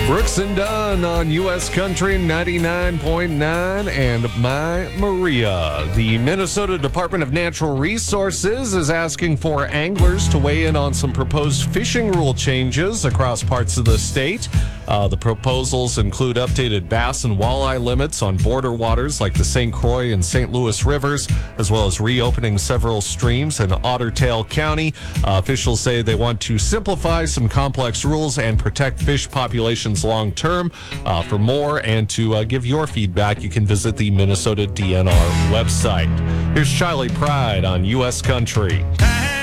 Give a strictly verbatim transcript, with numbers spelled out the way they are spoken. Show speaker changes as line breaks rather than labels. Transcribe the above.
Brooks and Dunn on U S Country ninety-nine point nine and My Maria. The Minnesota Department of Natural Resources is asking for anglers to weigh in on some proposed fishing rule changes across parts of the state. Uh, the proposals include updated bass and walleye limits on border waters like the Saint Croix and Saint Louis rivers, as well as reopening several streams in Otter Tail County. Uh, officials say they want to simplify some complex rules and protect fish populations long term. Uh, for more and to uh, give your feedback, you can visit the Minnesota D N R website. Here's Charlie Pride on U S Country.
Hey!